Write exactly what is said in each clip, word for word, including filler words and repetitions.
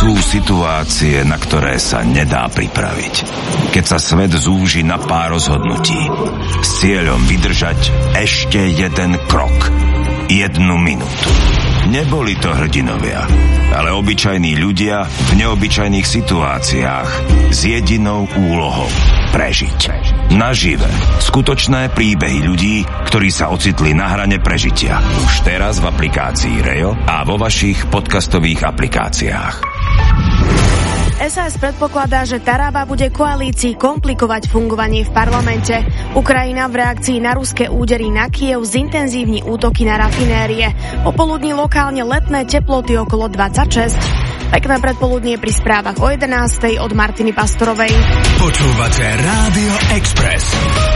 Sú situácie, na ktoré sa nedá pripraviť. Keď sa svet zúži na pár rozhodnutí s cieľom vydržať ešte jeden krok, jednu minútu. Neboli to hrdinovia, ale obyčajní ľudia v neobyčajných situáciách s jedinou úlohou prežiť. Nažive. Skutočné príbehy ľudí, ktorí sa ocitli na hrane prežitia. Už teraz v aplikácii Rejo a vo vašich podcastových aplikáciách. es a es predpokladá, že Taraba bude koalícii komplikovať fungovanie v parlamente. Ukrajina v reakcii na ruské údery na Kyjev zintenzívni útoky na rafinérie. Popoludní lokálne letné teploty okolo dvadsaťšesť. Pekné predpoludnie pri správach o jedenástej od Martiny Pastorovej. Počúvate Rádio Express.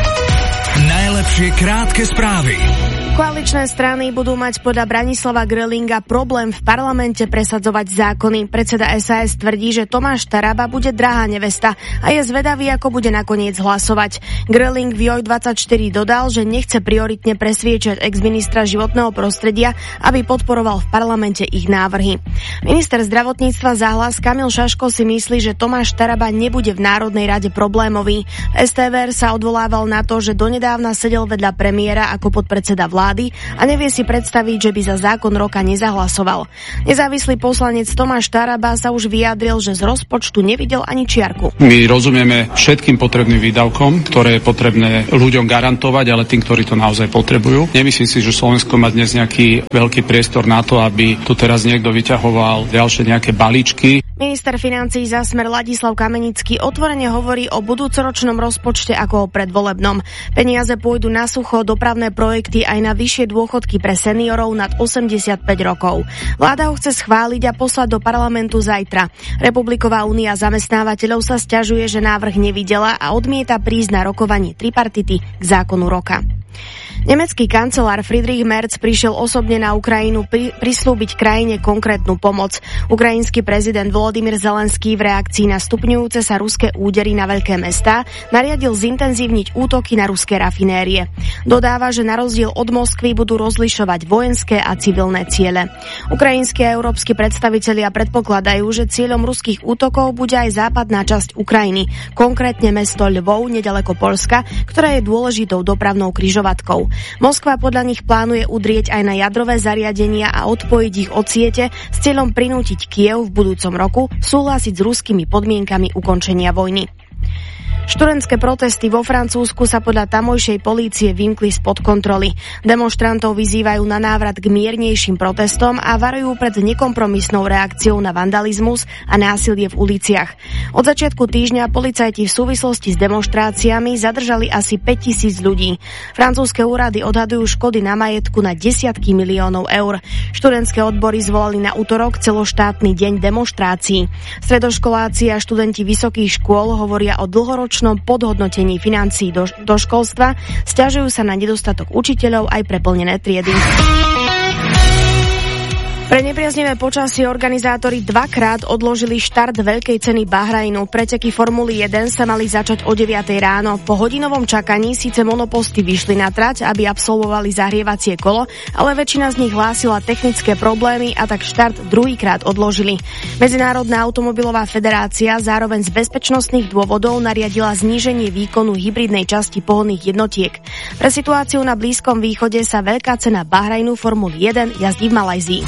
Najlepšie krátke správy. Koaličné strany budú mať podľa Branislava Gröhlinga problém v parlamente presadzovať zákony. Predseda es a es tvrdí, že Tomáš Taraba bude drahá nevesta a je zvedavý, ako bude nakoniec hlasovať. Gröhling v joj dvadsaťštyri dodal, že nechce prioritne presviečať exministra životného prostredia, aby podporoval v parlamente ich návrhy. Minister zdravotníctva za Hlas Kamil Šaško si myslí, že Tomáš Taraba nebude v Národnej rade problémový. es té vé er sa odvolával na to, že donedávna sedel vedľa premiéra ako podpredseda vlády a nevie si predstaviť, že by za zákon roka nezahlasoval. Nezávislý poslanec Tomáš Taraba sa už vyjadril, že z rozpočtu nevidel ani čiarku. My rozumieme všetkým potrebným výdavkom, ktoré je potrebné ľuďom garantovať, ale tým, ktorí to naozaj potrebujú. Nemyslím si, že Slovensko má dnes nejaký veľký priestor na to, aby tu teraz niekto vyťahoval ďalšie nejaké balíčky. Minister financií za Smer Ladislav Kamenický otvorene hovorí o budúcoročnom rozpočte ako o predvolebnom. Peniaze pôjdu na sucho, dopravné projekty aj na vyššie dôchodky pre seniorov nad osemdesiatpäť rokov. Vláda ho chce schváliť a poslať do parlamentu zajtra. Republiková únia zamestnávateľov sa sťažuje, že návrh nevidela a odmieta prísť na rokovanie tripartity k zákonu roka. Nemecký kancelár Friedrich Merz prišiel osobne na Ukrajinu pri, prislúbiť krajine konkrétnu pomoc. Ukrajinský prezident Volodymyr Zelenský v reakcii na stupňujúce sa ruské údery na veľké mestá nariadil zintenzívniť útoky na ruské rafinérie. Dodáva, že na rozdiel od Moskvy budú rozlišovať vojenské a civilné ciele. Ukrajinskí a európski predstavitelia predpokladajú, že cieľom ruských útokov bude aj západná časť Ukrajiny, konkrétne mesto Lvov nedaleko Poľska, ktoré je dôležitou dopravnou križovatkou. Moskva podľa nich plánuje udrieť aj na jadrové zariadenia a odpojiť ich od siete s cieľom prinútiť Kyjev v budúcom roku súhlasiť s ruskými podmienkami ukončenia vojny. Študentské protesty vo Francúzsku sa podľa tamojšej polície vymkli spod kontroly. Demonštrantov vyzývajú na návrat k miernejším protestom a varujú pred nekompromisnou reakciou na vandalizmus a násilie v uliciach. Od začiatku týždňa policajti v súvislosti s demonštráciami zadržali asi päťtisíc ľudí. Francúzske úrady odhadujú škody na majetku na desiatky miliónov eur. Študentské odbory zvolali na utorok celoštátny deň demonštrácií. Stredoškoláci a študenti vysokých škôl hovoria o dlhoročnom podhodnotení financií do, do školstva, sťažujú sa na nedostatok učiteľov aj preplnené triedy. Pre nepriaznivé počasie organizátori dvakrát odložili štart veľkej ceny Bahrajnu. Preteky Formuly jeden sa mali začať o deviatej ráno. Po hodinovom čakaní síce monoposty vyšli na trať, aby absolvovali zahrievacie kolo, ale väčšina z nich hlásila technické problémy a tak štart druhýkrát odložili. Medzinárodná automobilová federácia zároveň z bezpečnostných dôvodov nariadila zníženie výkonu hybridnej časti pohonných jednotiek. Pre situáciu na Blízkom východe sa veľká cena Bahrajnu Formuly jeden jazdí v Malajzii.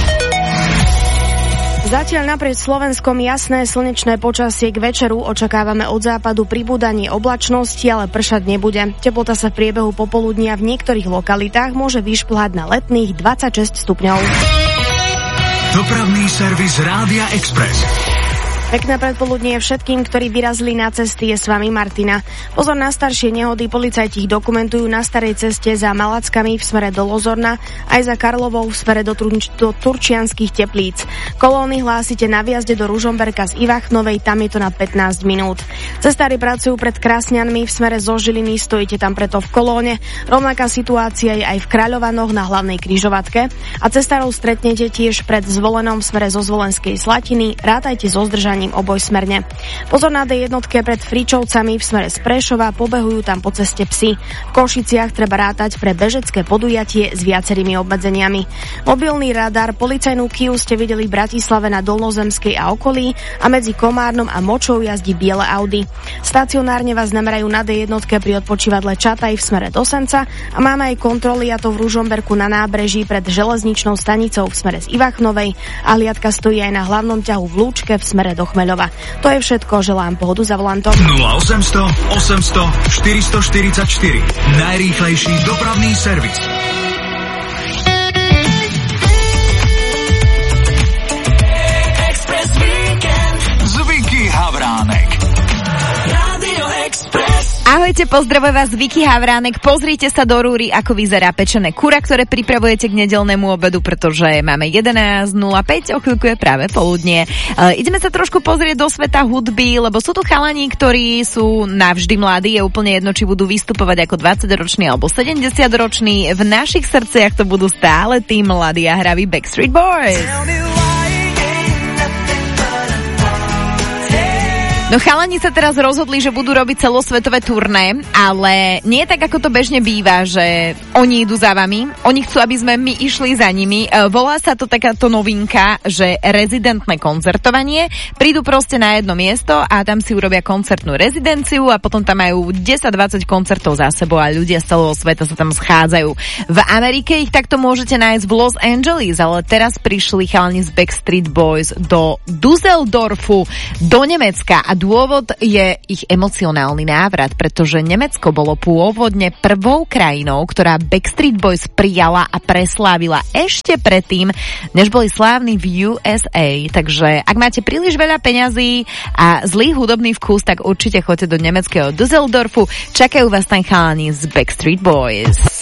Zatiaľ naprieč Slovenskom jasné slnečné počasie, k večeru očakávame od západu pribúdanie oblačnosti, ale pršať nebude. Teplota sa v priebehu popoludnia v niektorých lokalitách môže vyšplhať na letných dvadsaťšesť stupňov. Dopravný servis Rádia Express. Pekné predpoludnie všetkým, ktorí vyrazili na cesty, je s vami Martina. Pozor na staršie nehody, policajti ich dokumentujú na starej ceste za Malackami v smere do Lozorna, aj za Karlovou v smere do, Tur- do Turčianskych Teplíc. Kolóny hlásite na výjazde do Ružomberka z Ivachnovej, tam je to na pätnásť minút. Cestári pracujú pred Krasňanmi v smere zo Žiliny, stojíte tam preto v kolóne. Rovnaká situácia je aj v Kráľovanoch na hlavnej križovatke a cestárov stretnete tiež pred Zvolenom v smere zo Zvolenskej Slatiny, rátajte so zdržaním smerovaním obojsmerne. Pozor na dé jedna pred Fričovcami v smere z Prešova, pobehujú tam po ceste psi. V Košiciach treba rátať pre bežecké podujatie s viacerými obmedzeniami. Mobilný radar, policajnú Kiu ste videli v Bratislave na Dolnozemskej a okolí a medzi Komárnom a Močou jazdí biele Audi. Stacionárne vás namerajú na dé jedna pri odpočívadle Čataj v smere do Senca a máme aj kontroly, a to v Ružomberku na nábreží pred železničnou stanicou v smere z Ivachnovej a hliadka stojí aj na hlavnom ťahu v Lúčke v smere do Chmeľova. To je všetko, želám pohodu za volantom. nula osemsto osemsto štyristoštyridsaťštyri. Najrýchlejší dopravný servis. Express Weekend z Vicky Havránek. Radio Express. Ahojte, pozdravuje vás Vicky Havránek. Pozrite sa do rúry, ako vyzerá pečené kura, ktoré pripravujete k nedeľnému obedu, pretože máme jedenásť nula päť, o chvíľku je práve poludnie. E, ideme sa trošku pozrieť do sveta hudby, lebo sú tu chalani, ktorí sú navždy mladí, je úplne jedno, či budú vystupovať ako dvadsaťroční alebo sedemdesiatroční. V našich srdciach to budú stále tí mladí a hraví Backstreet Boys. No chalani sa teraz rozhodli, že budú robiť celosvetové turné, ale nie tak, ako to bežne býva, že oni idú za vami, oni chcú, aby sme my išli za nimi. Volá sa to takáto novinka, že rezidentné koncertovanie. Prídu proste na jedno miesto a tam si urobia koncertnú rezidenciu a potom tam majú desať dvadsať koncertov za sebou a ľudia z celého sveta sa tam schádzajú. V Amerike ich takto môžete nájsť v Los Angeles, ale teraz prišli chalani z Backstreet Boys do Düsseldorfu, do Nemecka a dôvod je ich emocionálny návrat, pretože Nemecko bolo pôvodne prvou krajinou, ktorá Backstreet Boys prijala a preslávila ešte predtým, než boli slávni v ú es á. Takže ak máte príliš veľa peňazí a zlý hudobný vkus, tak určite choďte do nemeckého Düsseldorfu. Čakajú vás tam chalani z Backstreet Boys.